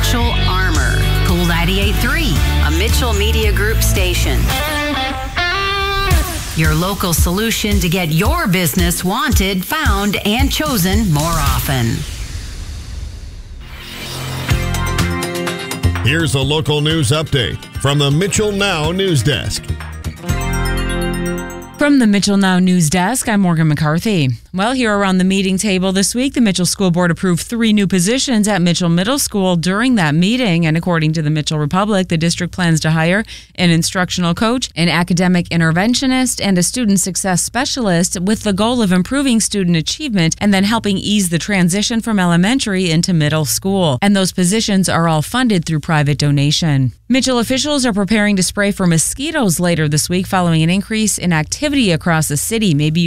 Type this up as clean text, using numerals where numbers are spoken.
Mitchell Armor. Cool 98.3, a Mitchell Media Group station. Your local solution to get your business wanted, found, and chosen more often. Here's a local news update from the Mitchell Now News Desk. From the Mitchell Now News Desk, I'm Morgan McCarthy. Well, here around the meeting table this week, the Mitchell School Board approved 3 new positions at Mitchell Middle School during that meeting. And according to the Mitchell Republic, the district plans to hire an instructional coach, an academic interventionist, and a student success specialist with the goal of improving student achievement and then helping ease the transition from elementary into middle school. And those positions are all funded through private donation. Mitchell officials are preparing to spray for mosquitoes later this week following an increase in activity across the city. Maybe